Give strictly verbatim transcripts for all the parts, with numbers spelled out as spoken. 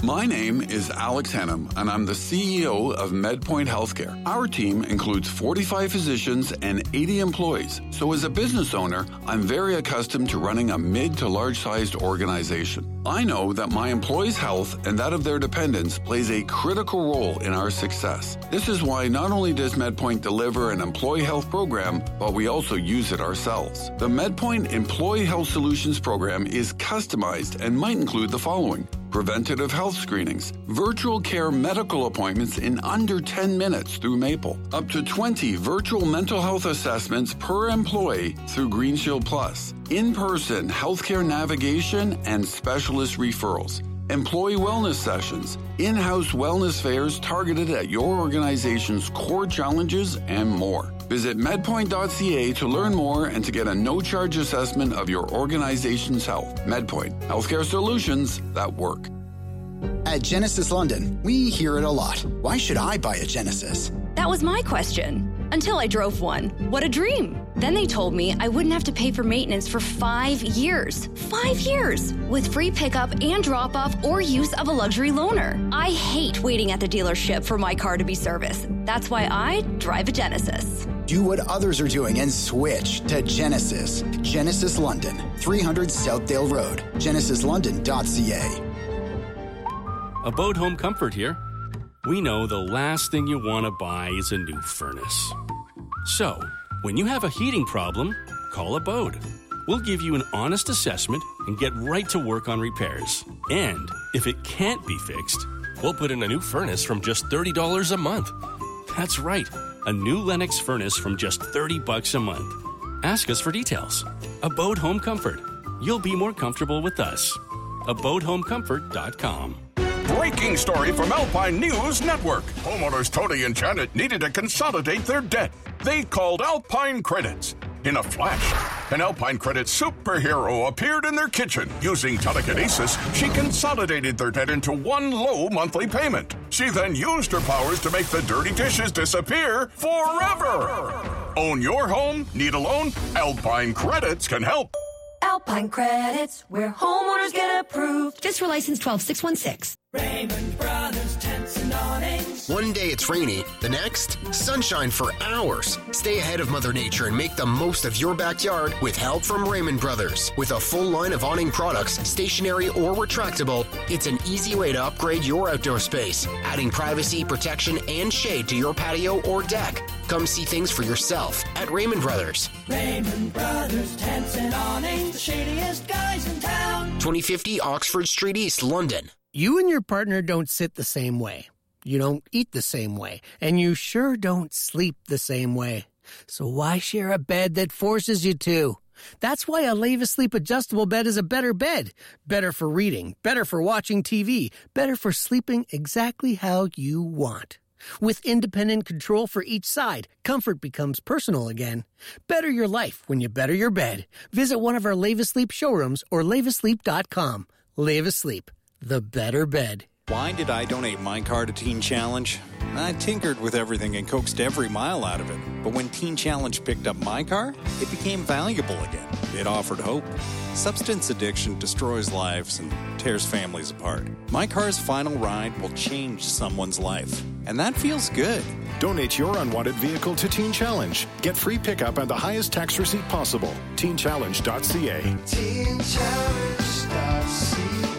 My name is Alex Hannum, and I'm the C E O of MedPoint Healthcare. Our team includes forty-five physicians and eighty employees. So as a business owner, I'm very accustomed to running a mid to large-sized organization. I know that my employees' health and that of their dependents plays a critical role in our success. This is why not only does MedPoint deliver an employee health program, but we also use it ourselves. The MedPoint Employee Health Solutions program is customized and might include the following: preventative health screenings, virtual care medical appointments in under ten minutes through Maple, up to twenty virtual mental health assessments per employee through Green Shield Plus, in-person healthcare navigation and specialist referrals, employee wellness sessions, in-house wellness fairs targeted at your organization's core challenges, and more. Visit medpoint dot c a to learn more and to get a no-charge assessment of your organization's health. MedPoint, healthcare solutions that work. At Genesis London, we hear it a lot. Why should I buy a Genesis? That was my question. Until I drove one. What a dream. Then they told me I wouldn't have to pay for maintenance for five years. Five years! With free pickup and drop-off or use of a luxury loaner. I hate waiting at the dealership for my car to be serviced. That's why I drive a Genesis. Do what others are doing and switch to Genesis. Genesis London, three hundred Southdale Road. genesis london dot c a. Abode Home Comfort here. We know the last thing you want to buy is a new furnace. So, when you have a heating problem, call Abode. We'll give you an honest assessment and get right to work on repairs. And if it can't be fixed, we'll put in a new furnace from just thirty dollars a month. That's right, a new Lennox furnace from just thirty bucks a month. Ask us for details. Abode Home Comfort. You'll be more comfortable with us. abode home comfort dot com. Breaking story from Alpine News Network. Homeowners Tony and Janet needed to consolidate their debt. They called Alpine Credits. In a flash, an Alpine Credits superhero appeared in their kitchen. Using telekinesis, she consolidated their debt into one low monthly payment. She then used her powers to make the dirty dishes disappear forever. Own your home? Need a loan? Alpine Credits can help. Alpine Credits, where homeowners get approved. Just for license twelve six one six. Raymond Brothers Tents and Awnings. One day it's rainy, the next, sunshine for hours. Stay ahead of Mother Nature and make the most of your backyard with help from Raymond Brothers. With a full line of awning products, stationary or retractable, it's an easy way to upgrade your outdoor space, adding privacy, protection, and shade to your patio or deck. Come see things for yourself at Raymond Brothers. Raymond Brothers Tents and Awnings, the shadiest guys in town. twenty fifty Oxford Street East, London. You and your partner don't sit the same way. You don't eat the same way. And you sure don't sleep the same way. So why share a bed that forces you to? That's why a Leva Sleep adjustable bed is a better bed. Better for reading, better for watching T V, better for sleeping exactly how you want. With independent control for each side, comfort becomes personal again. Better your life when you better your bed. Visit one of our Leva Sleep showrooms or leva sleep dot com. Leva Sleep. The better bed. Why did I donate my car to Teen Challenge? I tinkered with everything and coaxed every mile out of it. But when Teen Challenge picked up my car, it became valuable again. It offered hope. Substance addiction destroys lives and tears families apart. My car's final ride will change someone's life. And that feels good. Donate your unwanted vehicle to Teen Challenge. Get free pickup and the highest tax receipt possible. teen challenge dot c a. teen challenge dot c a.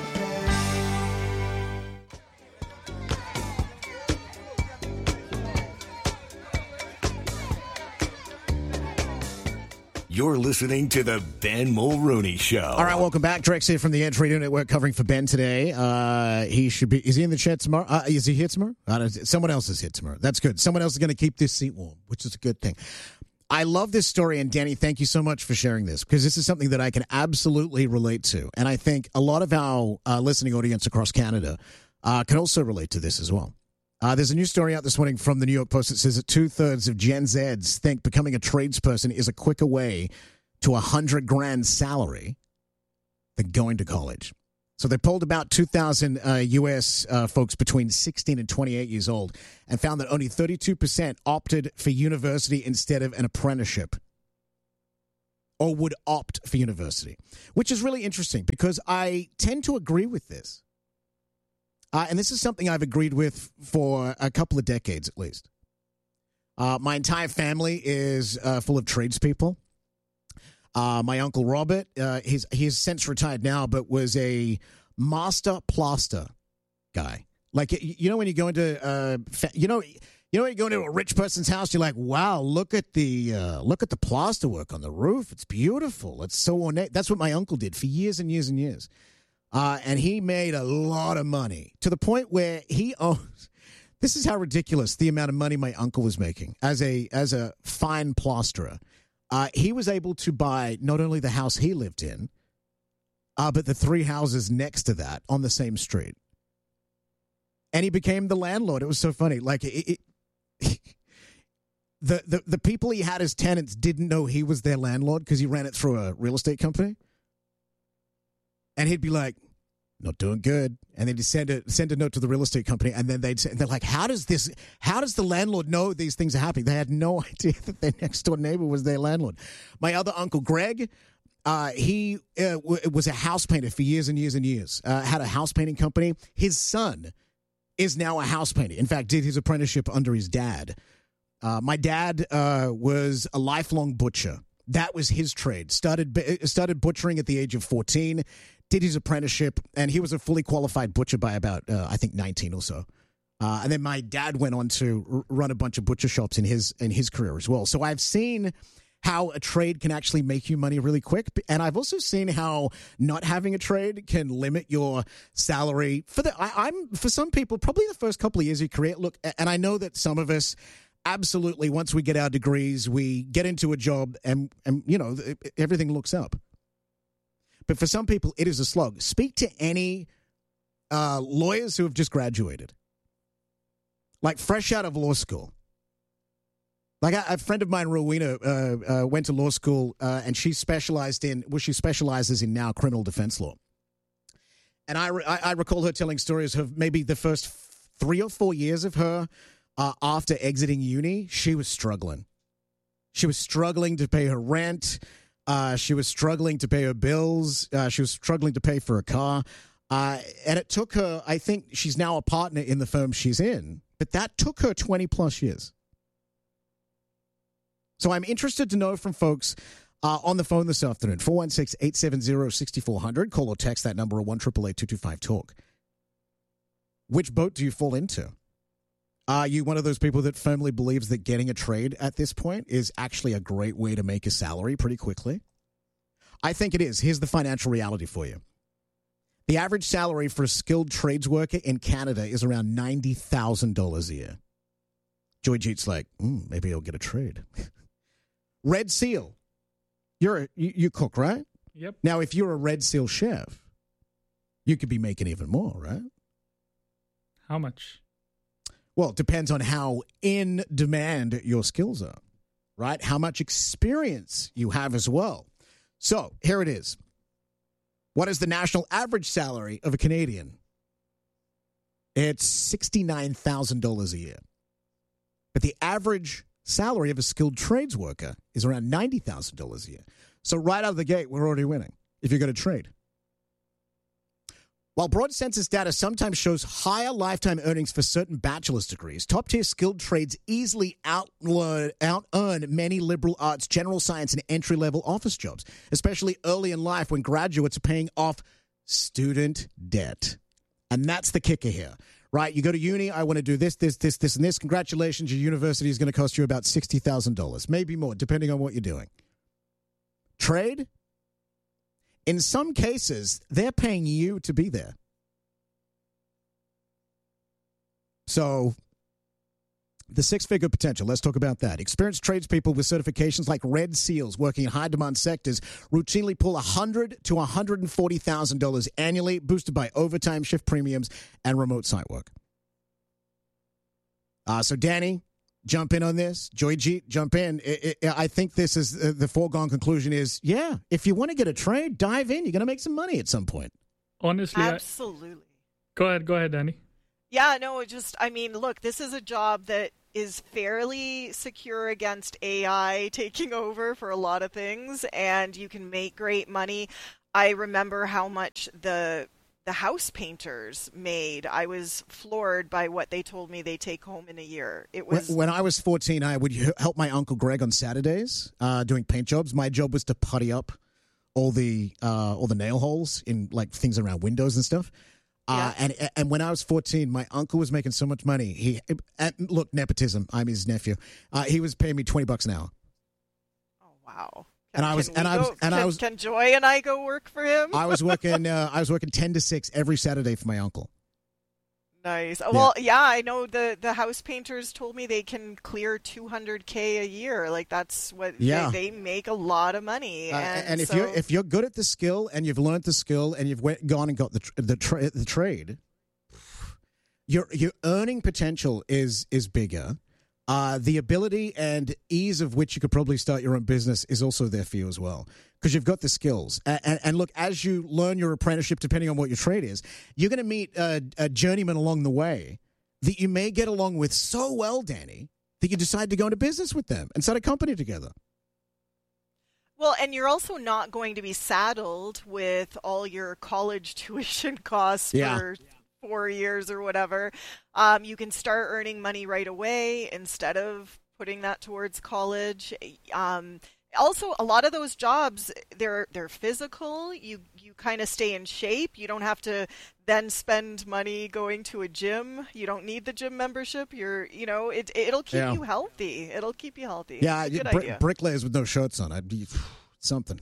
You're listening to the Ben Mulrooney Show. All right, welcome back. Drex here from the Edge Radio Network covering for Ben today. Uh, he should be. Is he in the chat tomorrow? Uh, is he here tomorrow? Uh, someone else is here tomorrow. That's good. Someone else is going to keep this seat warm, which is a good thing. I love this story, and Danny, thank you so much for sharing this, because this is something that I can absolutely relate to, and I think a lot of our uh, listening audience across Canada uh, can also relate to this as well. Uh, there's a new story out this morning from the New York Post that says that two-thirds of Gen Zs think becoming a tradesperson is a quicker way to a hundred grand salary than going to college. So they polled about two thousand uh, U S uh, folks between sixteen and twenty-eight years old and found that only thirty-two percent opted for university instead of an apprenticeship, or would opt for university, which is really interesting because I tend to agree with this. uh, and this is something I've agreed with for a couple of decades at least. Uh, my entire family is uh, full of tradespeople. Uh, my uncle Robert, uh, he's he's since retired now, but was a master plaster guy. Like, you know, when you go into, uh, you know, you know, when you go into a rich person's house, you're like, wow, look at the uh, look at the plaster work on the roof. It's beautiful. It's so ornate. That's what my uncle did for years and years and years. Uh, and he made a lot of money to the point where he owns. This is how ridiculous the amount of money my uncle was making as a as a fine plasterer. Uh, he was able to buy not only the house he lived in, uh, but the three houses next to that on the same street. And he became the landlord. It was so funny. Like, it, it, the, the the people he had as tenants didn't know he was their landlord because he ran it through a real estate company. And he'd be like, not doing good. And then he'd send a, send a note to the real estate company. And then they'd say, and they're like, how does this, how does the landlord know these things are happening? They had no idea that their next door neighbor was their landlord. My other uncle, Greg, uh, he uh, w- was a house painter for years and years and years. Uh, had a house painting company. His son is now a house painter. In fact, did his apprenticeship under his dad. Uh, my dad uh, was a lifelong butcher. That was his trade. Started started butchering at the age of fourteen, did his apprenticeship, and he was a fully qualified butcher by about, uh, I think, nineteen or so. Uh, and then my dad went on to r- run a bunch of butcher shops in his in his career as well. So I've seen how a trade can actually make you money really quick. And I've also seen how not having a trade can limit your salary. For the I, I'm for some people, probably the first couple of years of your career. Look, and I know that some of us, absolutely, once we get our degrees, we get into a job and, and you know, everything looks up. But for some people, it is a slog. Speak to any uh, lawyers who have just graduated, like fresh out of law school. Like a, a friend of mine, Rowena, uh, uh, went to law school, uh, and she specialized in, well, she specializes in now criminal defense law. And I, re- I recall her telling stories of maybe the first three or four years of her uh, after exiting uni, she was struggling. She was struggling to pay her rent. Uh, she was struggling to pay her bills. Uh, she was struggling to pay for a car. Uh, and it took her, I think she's now a partner in the firm she's in, but that took her twenty plus years. So I'm interested to know from folks uh, on the phone this afternoon, four one six, eight seven zero, six four zero zero. Call or text that number, one eight eight eight, two two five, talk. Which boat do you fall into? Are you one of those people that firmly believes that getting a trade at this point is actually a great way to make a salary pretty quickly? I think it is. Here's the financial reality for you. The average salary for a skilled trades worker in Canada is around ninety thousand dollars a year. Joy Jeet's like, mm, maybe I'll get a trade. Red Seal. You're a, you, you cook, right? Yep. Now, if you're a Red Seal chef, you could be making even more, right? How much? Well, it depends on how in demand your skills are, right? How much experience you have as well. So here it is. What is the national average salary of a Canadian? It's sixty-nine thousand dollars a year. But the average salary of a skilled trades worker is around ninety thousand dollars a year. So right out of the gate, we're already winning if you're going to trade. While broad census data sometimes shows higher lifetime earnings for certain bachelor's degrees, top-tier skilled trades easily out-earn, out-earn many liberal arts, general science, and entry-level office jobs, especially early in life when graduates are paying off student debt. And that's the kicker here, right? You go to uni, I want to do this, this, this, this, and this. Congratulations, your university is going to cost you about sixty thousand dollars, maybe more, depending on what you're doing. Trade? In some cases, they're paying you to be there. So, the six-figure potential, let's talk about that. Experienced tradespeople with certifications like Red Seals working in high-demand sectors routinely pull one hundred thousand dollars to one hundred forty thousand dollars annually, boosted by overtime, shift premiums, and remote site work. Uh, so, Danny, jump in on this. Joy Jeet, jump in. It, it, I think this is uh, the foregone conclusion is, yeah, if you want to get a trade, dive in. You're going to make some money at some point. Honestly. Absolutely. I, go ahead. Go ahead, Danny. Yeah, no, just, I mean, look, this is a job that is fairly secure against A I taking over for a lot of things, and you can make great money. I remember how much the the house painters made. I was floored by what they told me they take home in a year. It was when, when I was fourteen, I would help my Uncle Greg on Saturdays uh, doing paint jobs. My job was to putty up all the uh, all the nail holes in like things around windows and stuff. Uh, Yeah. and and when I was fourteen, my uncle was making so much money. He and look, nepotism. I'm his nephew. Uh, he was paying me twenty bucks an hour. Oh wow! And I was Can and we I was go- and can, I was Can Joy and I go work for him? I was working uh, I was working ten to six every Saturday for my uncle. Nice. Well, yeah, I know the the house painters told me they can clear two hundred K a year. Like that's what Yeah. they, they make a lot of money. Uh, and and if so, you're if you're good at the skill and you've learned the skill and you've went, gone and got the tr- the tra- the trade, your your earning potential is is bigger. Uh, the ability and ease of which you could probably start your own business is also there for you as well, because you've got the skills. And, and, and look, as you learn your apprenticeship, depending on what your trade is, you're going to meet a, a journeyman along the way that you may get along with so well, Danny, that you decide to go into business with them and start a company together. well, and you're also not going to be saddled with all your college tuition costs Yeah. for four years or whatever. Um, you can start earning money right away instead of putting that towards college. Um, also, a lot of those jobs, they're they're physical. You you kind of stay in shape. You don't have to then spend money going to a gym. You don't need the gym membership. You're you know it it'll keep Yeah. you healthy. It'll keep you healthy. Yeah, It's a good br- idea. bricklayers with no shirts on. I'd be something.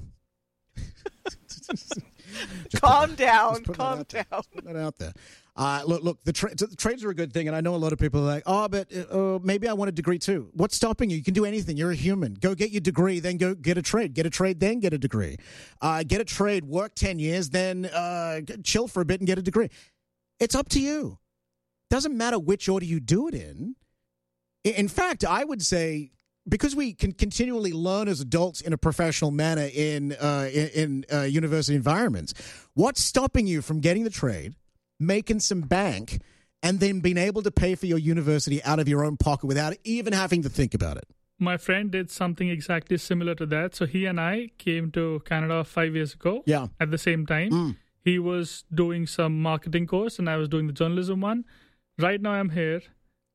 Just Calm put that- down. just put that Calm out there. down. Put that out there. Uh, look, look. The, tra- the trades are a good thing, and I know a lot of people are like, "Oh, but uh, maybe I want a degree too." What's stopping you? You can do anything. You're a human. Go get your degree, then go get a trade. Get a trade, then get a degree. Uh, get a trade, work ten years, then uh, chill for a bit and get a degree. It's up to you. Doesn't matter which order you do it in. I- In fact, I would say, because we can continually learn as adults in a professional manner in uh, in, in uh, university environments, what's stopping you from getting the trade, making some bank, and then being able to pay for your university out of your own pocket without even having to think about it? My friend did something exactly similar to that. So he and I came to Canada five years ago. Yeah. At the same time. Mm. He was doing some marketing course and I was doing the journalism one. Right now I'm here,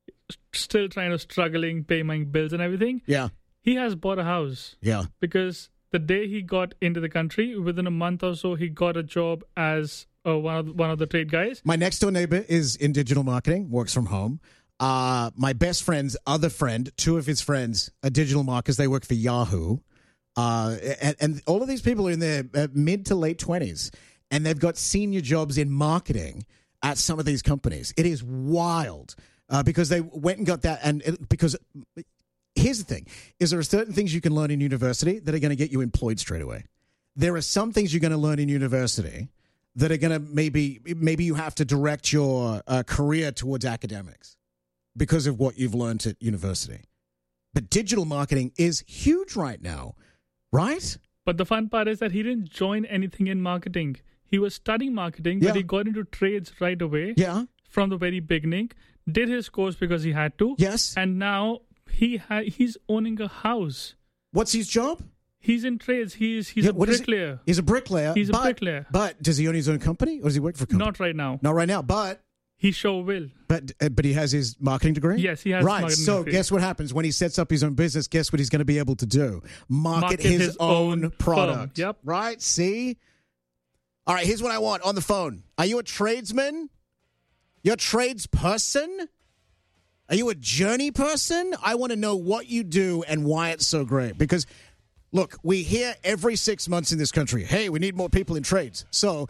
still trying to struggling, pay my bills and everything. Yeah. He has bought a house. Yeah. Because the day he got into the country, within a month or so, he got a job as uh, one of the, one of the trade guys. My next door neighbor is in digital marketing, works from home. Uh, my best friend's other friend, two of his friends are digital marketers. They work for Yahoo. Uh, and, and all of these people are in their uh, mid to late twenties, and they've got senior jobs in marketing at some of these companies. It is wild uh, because they went and got that. And it, because here's the thing, is there are certain things you can learn in university that are going to get you employed straight away. There are some things you're going to learn in university that are going to maybe, maybe you have to direct your uh, career towards academics because of what you've learned at university. But digital marketing is huge right now, right? But the fun part is that he didn't join anything in marketing. He was studying marketing, Yeah. but he got into trades right away. Yeah. From the very beginning. Did his course because he had to. Yes. And now he ha- he's owning a house. What's his job? He's in trades. He's he's Yeah, a what is he? bricklayer. He's a bricklayer. He's a but, bricklayer. But does he own his own company or does he work for a company? Not right now. Not right now, but he sure will. But uh, but he has his marketing degree? Yes, he has Right. marketing So degree. guess what happens when he sets up his own business? Guess what he's going to be able to do? Market, Market his, his own, own product. firm. Yep. Right? See? All right, here's what I want on the phone. Are you a tradesman? You're a tradesperson? Are you a journey person? I want to know what you do and why it's so great. Because, look, we hear every six months in this country, hey, we need more people in trades. So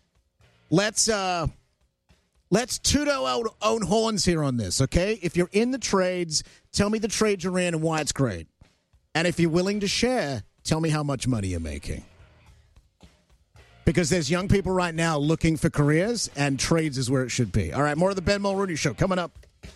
let's uh, let's toot our own, own horns here on this, okay? If you're in the trades, tell me the trade you're in and why it's great. And if you're willing to share, tell me how much money you're making. Because there's young people right now looking for careers, and trades is where it should be. All right, more of the Ben Mulrooney Show coming up.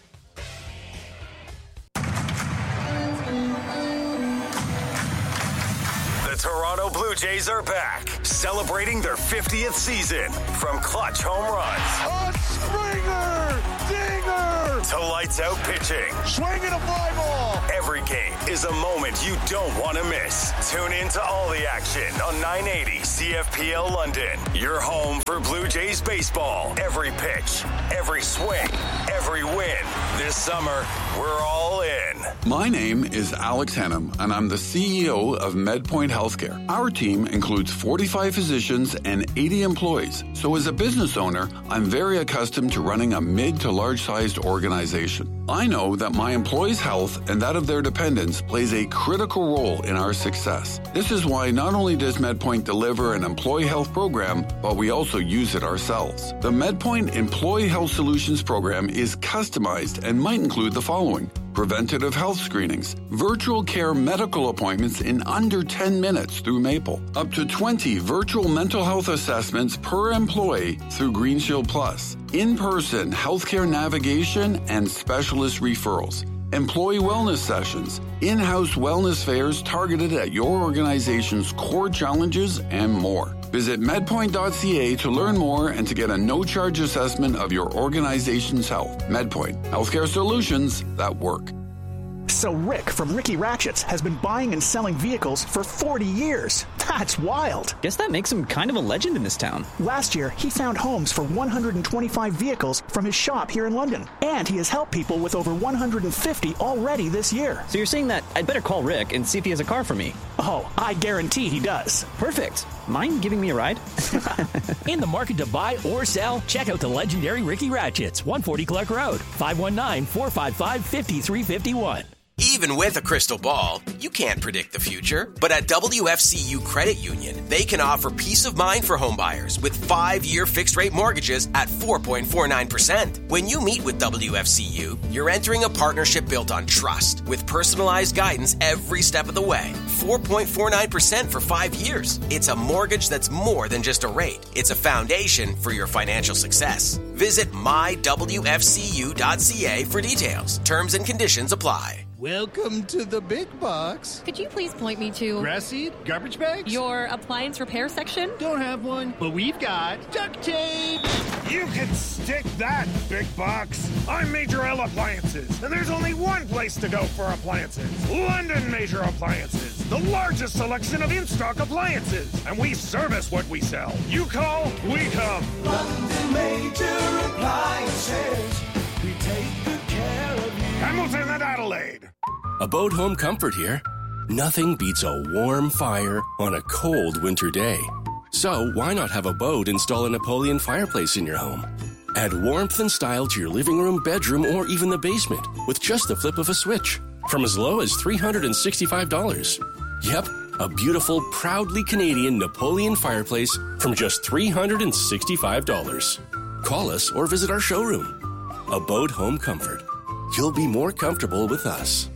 The Toronto Blue Jays are back, celebrating their fiftieth season from clutch home runs A Springer! Dinger! to to lights out pitching. Swinging a fly ball. Every game is a moment you don't want to miss. Tune in to all the action on nine eighty C F P L London. Your home for Blue Jays baseball. Every pitch, every swing, every win. This summer, we're all in. My name is Alex Hannum, and I'm the C E O of MedPoint Healthcare. Our team includes forty-five physicians and eighty employees. So as a business owner, I'm very accustomed to running a mid to large-sized organization. I know that my employees' health and that of their dependents plays a critical role in our success. This is why not only does MedPoint deliver an employee health program, but we also use it ourselves. The MedPoint Employee Health Solutions program is customized and might include the following: preventative health screenings, virtual care medical appointments in under ten minutes through Maple, up to twenty virtual mental health assessments per employee through Green Shield Plus, in-person healthcare navigation and specialist referrals, employee wellness sessions, in-house wellness fairs targeted at your organization's core challenges, and more. Visit medpoint dot c a to learn more and to get a no-charge assessment of your organization's health. MedPoint, healthcare solutions that work. So Rick from Ricky Ratchets has been buying and selling vehicles for forty years. That's wild. Guess that makes him kind of a legend in this town. Last year, he found homes for one hundred twenty-five vehicles from his shop here in London. And he has helped people with over one hundred fifty already this year. So you're saying that I'd better call Rick and see if he has a car for me? Oh, I guarantee he does. Perfect. Mind giving me a ride? In the market to buy or sell? Check out the legendary Ricky Ratchets, one forty Clark Road, five one nine, four five five, five three five one. Even with a crystal ball, you can't predict the future. But at W F C U Credit Union, they can offer peace of mind for homebuyers with five-year fixed-rate mortgages at four point four nine percent. When you meet with W F C U, you're entering a partnership built on trust with personalized guidance every step of the way. four point four nine percent for five years. It's a mortgage that's more than just a rate. It's a foundation for your financial success. Visit my w f c u dot c a for details. Terms and conditions apply. Welcome to the big box. Could you please point me to... Grass seed? Garbage bags? Your appliance repair section? Don't have one, but we've got duct tape. You can stick that, big box. I'm Major L Appliances, and there's only one place to go for appliances. London Major Appliances, the largest selection of in-stock appliances. And we service what we sell. You call, we come. London Major Appliances. We take good care of you. Hamilton and Adelaide. Abode Home Comfort here. Nothing beats a warm fire on a cold winter day. So why not have Abode install a Napoleon fireplace in your home? Add warmth and style to your living room, bedroom, or even the basement with just the flip of a switch from as low as three hundred sixty-five dollars. Yep, a beautiful, proudly Canadian Napoleon fireplace from just three hundred sixty-five dollars. Call us or visit our showroom. Abode Home Comfort. You'll be more comfortable with us.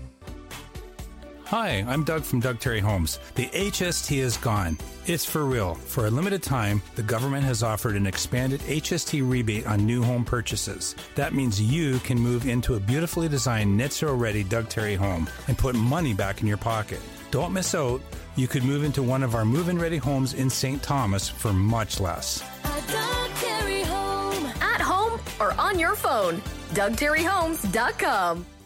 Hi, I'm Doug from Doug Terry Homes. The H S T is gone. It's for real. For a limited time, the government has offered an expanded H S T rebate on new home purchases. That means you can move into a beautifully designed net zero ready Doug Terry home and put money back in your pocket. Don't miss out. You could move into one of our move-in ready homes in Saint Thomas for much less. A Doug Terry home. At home or on your phone. Doug Terry Homes dot com.